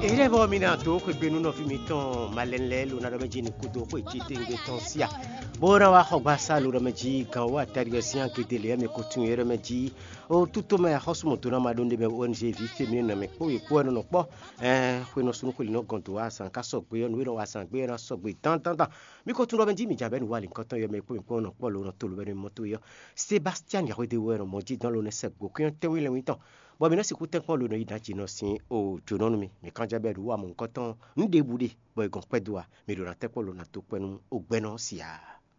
Ile bo minato ko benu no fimiton malenle lu na domeji ni kudo ko chite ngeton sia. Bora wa khobasa lu domeji kan wa tariyasian ketele me kotun yere meji o tuto me hosmo to na madonde me ONG vi feminin na me ko e ko no po ko no sunu ko no gonto wa san ka so gbe no wa san gbe na so gbe tan mi ko tun do meji mi jabe ni wali nkan tan yo me ko no po lo no to lo be moto yo Sebastian ya de wero moji dan lo ne se go ko te wi le witan bo mi no si ku te pon lo no idaji no sin o jono mi kan jabe ru wa mo nkan tan ndebude bo igon pedua mi do na te pon lo na to penu ogbeno sia.